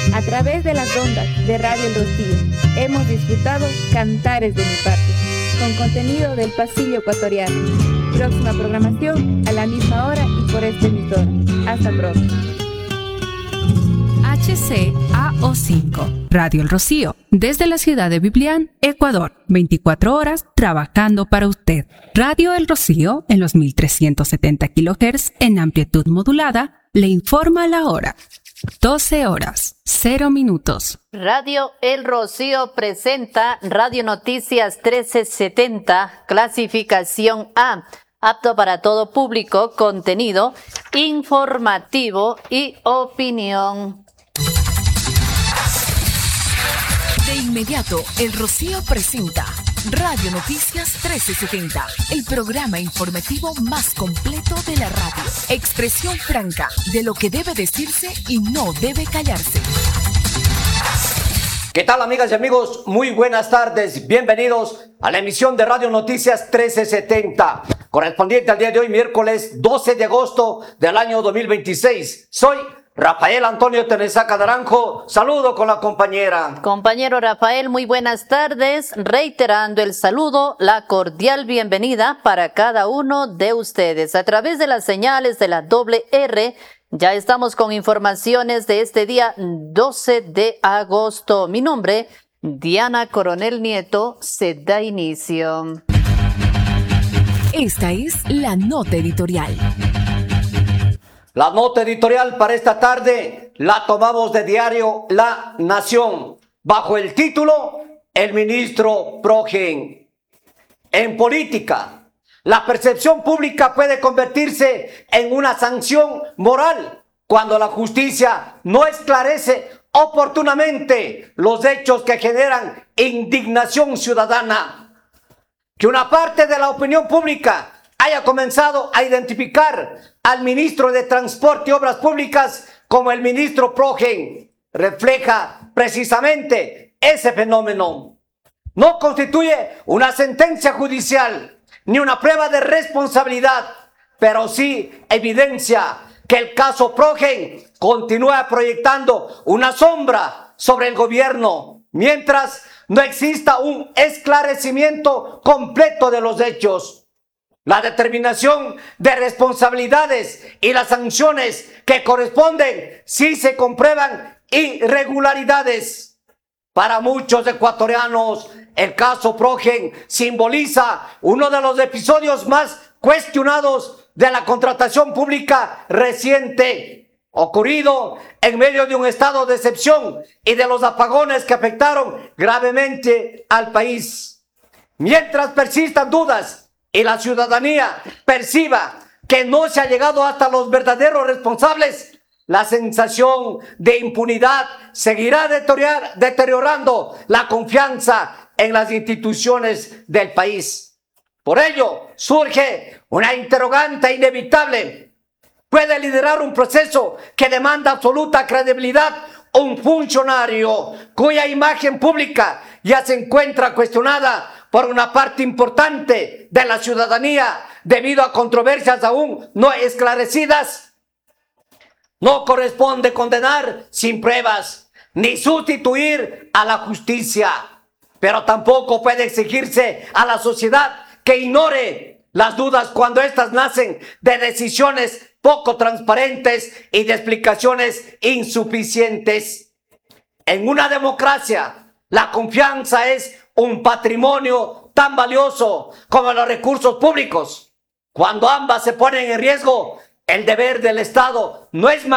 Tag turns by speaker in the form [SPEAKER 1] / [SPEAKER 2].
[SPEAKER 1] A través de las ondas de Radio El Rocío hemos disfrutado Cantares de mi Patria, con contenido del pasillo ecuatoriano. Próxima programación a la misma hora y por esta emisora. Hasta pronto.
[SPEAKER 2] HCAO5, Radio El Rocío, desde la ciudad de Biblián, Ecuador, 24 horas trabajando para usted. Radio El Rocío, en los 1370 kHz en amplitud modulada, le informa la hora. 12 horas, 0 minutos.
[SPEAKER 3] Radio El Rocío presenta Radio Noticias 1370, clasificación A, apto para todo público, contenido informativo y opinión.
[SPEAKER 4] De inmediato, El Rocío presenta Radio Noticias 1370, el programa informativo más completo de la radio. Expresión franca de lo que debe decirse y no debe callarse.
[SPEAKER 5] ¿Qué tal, amigas y amigos? Muy buenas tardes. Bienvenidos a la emisión de Radio Noticias 1370, correspondiente al día de hoy, miércoles 12 de agosto del año 2026. Soy Rafael Antonio Tenesaca Naranjo, saludo con la compañera.
[SPEAKER 3] Compañero Rafael, muy buenas tardes. Reiterando el saludo, la cordial bienvenida para cada uno de ustedes. A través de las señales de la WR, ya estamos con informaciones de este día 12 de agosto. Mi nombre, Diana Coronel Nieto, se da inicio.
[SPEAKER 4] Esta es la nota editorial.
[SPEAKER 5] La nota editorial para esta tarde la tomamos de diario La Nación, bajo el título El ministro Progen. En política, la percepción pública puede convertirse en una sanción moral cuando la justicia no esclarece oportunamente los hechos que generan indignación ciudadana. Que una parte de la opinión pública haya comenzado a identificar al ministro de Transporte y Obras Públicas como el ministro Progen refleja precisamente ese fenómeno. No constituye una sentencia judicial ni una prueba de responsabilidad, pero sí evidencia que el caso Progen continúa proyectando una sombra sobre el gobierno, mientras no exista un esclarecimiento completo de los hechos. La determinación de responsabilidades y las sanciones que corresponden si se comprueban irregularidades. Para muchos ecuatorianos, el caso Progen simboliza uno de los episodios más cuestionados de la contratación pública reciente, ocurrido en medio de un estado de excepción y de los apagones que afectaron gravemente al país. Mientras persistan dudas y la ciudadanía perciba que no se ha llegado hasta los verdaderos responsables, la sensación de impunidad seguirá deteriorando la confianza en las instituciones del país. Por ello, surge una interrogante inevitable. ¿Puede liderar un proceso que demanda absoluta credibilidad un funcionario cuya imagen pública ya se encuentra cuestionada por una parte importante de la ciudadanía debido a controversias aún no esclarecidas? No corresponde condenar sin pruebas ni sustituir a la justicia, pero tampoco puede exigirse a la sociedad que ignore las dudas cuando éstas nacen de decisiones poco transparentes y de explicaciones insuficientes. En una democracia, la confianza es un patrimonio tan valioso como los recursos públicos. Cuando ambas se ponen en riesgo, el deber del Estado no es